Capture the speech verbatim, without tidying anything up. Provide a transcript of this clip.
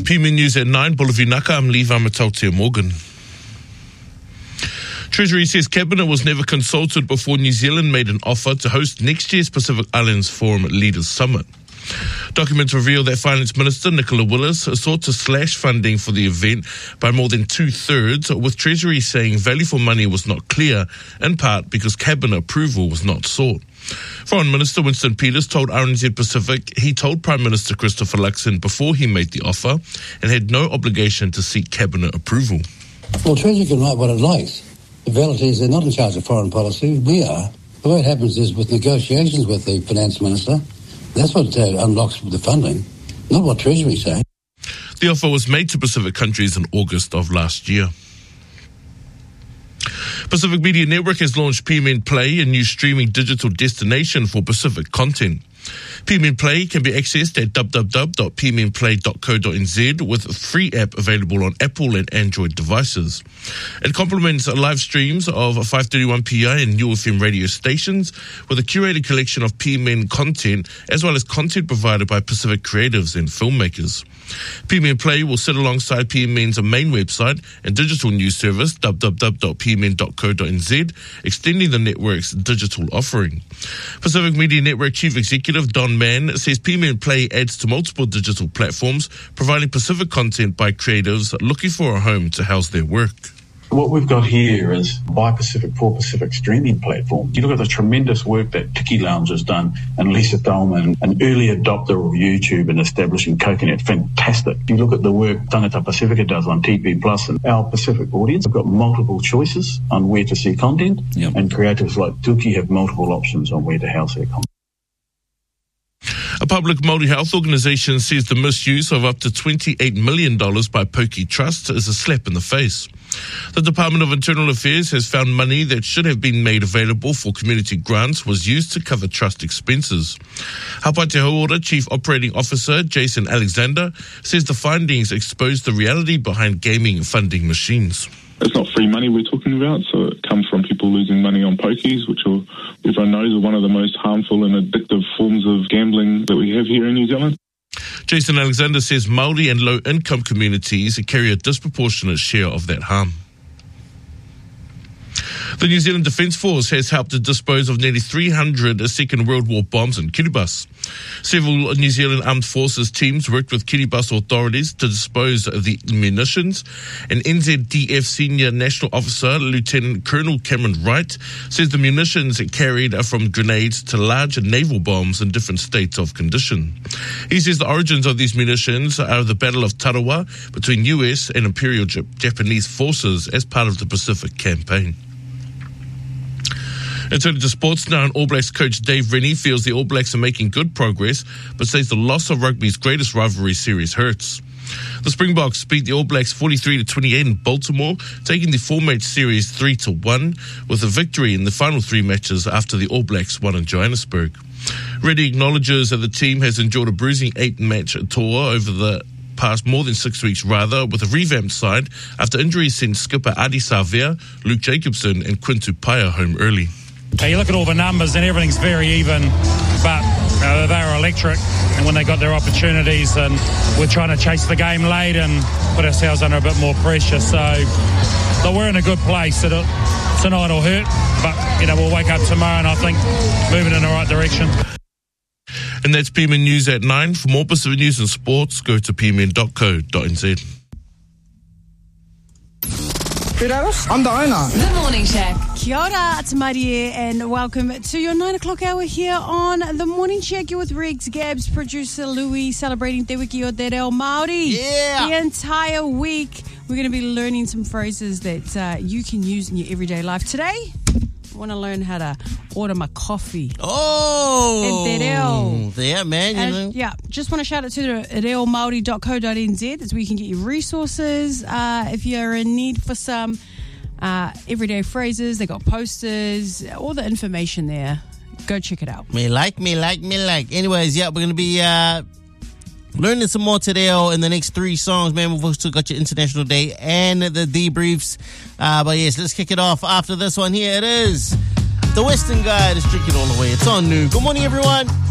P M News at nine, Bulavinaka, I'm Lee Vamatautia Morgan. Treasury says Cabinet was never consulted before New Zealand made an offer to host next year's Pacific Islands Forum Leaders Summit. Documents reveal that Finance Minister Nicola Willis sought to slash funding for the event by more than two-thirds, with Treasury saying value for money was not clear, in part because Cabinet approval was not sought. Foreign Minister Winston Peters told R N Z Pacific he told Prime Minister Christopher Luxon before he made the offer and had no obligation to seek Cabinet approval. Well, Treasury can write what it likes. The reality is they're not in charge of foreign policy. We are. The way it happens is with negotiations with the Finance Minister. That's what uh, unlocks the funding, not what Treasury say. The offer was made to Pacific countries in August of last year. Pacific Media Network has launched P M N Play, a new streaming digital destination for Pacific content. P M N Play can be accessed at w w w dot p m n play dot co dot n z with a free app available on Apple and Android devices. It complements live streams of five thirty-one P I and New F M radio stations with a curated collection of P M N content as well as content provided by Pacific creatives and filmmakers. P M N Play will sit alongside P M N's main website and digital news service w w w dot p m n dot co dot n z, extending the network's digital offering. Pacific Media Network Chief Executive Don Mann says P M N Play adds to multiple digital platforms, providing Pacific content by creatives looking for a home to house their work. What we've got here is by Pacific for Pacific streaming platform. You look at the tremendous work that Tiki Lounge has done and Lisa Dolman, an early adopter of YouTube and establishing Coconut, fantastic. You look at the work Tangata Pacifica does on T P Plus and our Pacific audience have got multiple choices on where to see content, yep. And creatives like Tuki have multiple options on where to house their content. A public Māori health organisation says the misuse of up to twenty-eight million dollars by Poki Trust is a slap in the face. The Department of Internal Affairs has found money that should have been made available for community grants was used to cover trust expenses. Hapai Te Hauora Chief Operating Officer Jason Alexander says the findings expose the reality behind gaming funding machines. It's not free money we're talking about, so it comes from people losing money on pokies, which are, everyone knows are one of the most harmful and addictive forms of gambling that we have here in New Zealand. Jason Alexander says Māori and low-income communities carry a disproportionate share of that harm. The New Zealand Defence Force has helped to dispose of nearly three hundred Second World War bombs in Kiribati. Several New Zealand Armed Forces teams worked with Kiribati authorities to dispose of the munitions. An N Z D F Senior National Officer, Lieutenant Colonel Cameron Wright, says the munitions it carried are from grenades to large naval bombs in different states of condition. He says the origins of these munitions are the Battle of Tarawa between U S and Imperial Japanese forces as part of the Pacific Campaign. And turning to sports now, and All Blacks coach Dave Rennie feels the All Blacks are making good progress, but says the loss of rugby's greatest rivalry series hurts. The Springboks beat the All Blacks forty-three to twenty-eight in Baltimore, taking the four-match series three to one, with a victory in the final three matches after the All Blacks won in Johannesburg. Rennie acknowledges that the team has endured a bruising eight-match tour over the past more than six weeks rather, with a revamped side after injuries sent skipper Adi Savea, Luke Jacobson and Quintu Paia home early. You look at all the numbers and everything's very even, but uh, they're electric, and when they got their opportunities, and we're trying to chase the game late and put ourselves under a bit more pressure. So but we're in a good place. It'll, tonight will hurt, but you know we'll wake up tomorrow and I think moving in the right direction. And that's P M N News at nine. For more Pacific news and sports, go to p m n dot co dot n z. I'm the owner. The Morning Shack. Kia ora, it's Marie, and welcome to your nine o'clock hour here on The Morning Shack. You're with Regs, Gabs, producer Louis, celebrating Te Wiki o Te Reo Māori. Yeah. The entire week, we're going to be learning some phrases that uh, you can use in your everyday life. Today, I want to learn how to order my coffee. Oh. And Te Reo. Yeah, man. You and, know. Yeah, just want to shout out to the reo maori dot co dot n z. That's where you can get your resources. Uh, if you're in need for some uh, everyday phrases, they got posters, all the information there. Go check it out. Me like, me like, me like. Anyways, yeah, we're going to be uh, learning some more today in the next three songs, man. We've also got your International Day and the debriefs. Uh, but yes, let's kick it off after this one here. It is The Western Guy. Let's drink it all the way. It's on new. Good morning, everyone.